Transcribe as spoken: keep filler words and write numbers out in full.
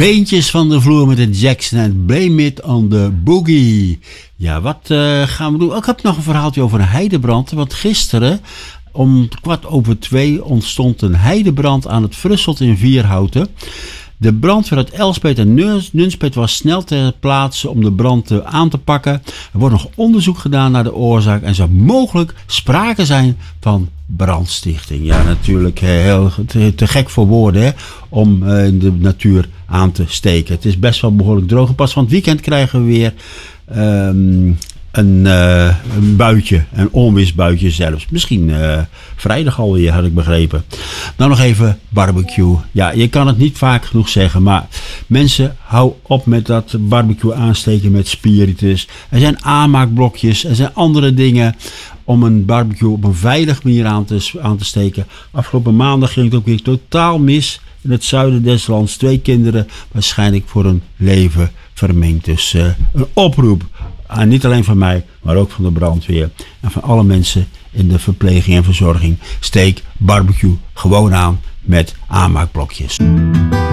Beentjes van de vloer met de Jackson en Blame It on the Boogie. Ja, wat uh, gaan we doen? Oh, ik heb nog een verhaaltje over een heidebrand. Want gisteren om kwart over twee ontstond een heidebrand aan het Frusselt in Vierhouten. De brandweer uit Elspeet en Nunspeet was snel ter plaatse om de brand aan te pakken. Er wordt nog onderzoek gedaan naar de oorzaak en zou mogelijk sprake zijn van brandstichting. Ja, natuurlijk heel te, te gek voor woorden, hè, om uh, in de natuur aan te steken. Het is best wel behoorlijk droog. Pas van het weekend krijgen we weer um, een, uh, een buitje, een onweersbuitje zelfs. Misschien uh, vrijdag alweer, had ik begrepen. Dan nog even barbecue. Ja, je kan het niet vaak genoeg zeggen, maar mensen, hou op met dat barbecue aansteken met spiritus. Er zijn aanmaakblokjes, er zijn andere dingen om een barbecue op een veilige manier aan te, aan te steken. Afgelopen maandag ging het ook weer totaal mis in het zuiden des lands. Twee kinderen waarschijnlijk voor hun leven vermengd. Dus uh, een oproep. En niet alleen van mij, maar ook van de brandweer. En van alle mensen in de verpleging en verzorging. Steek barbecue gewoon aan met aanmaakblokjes.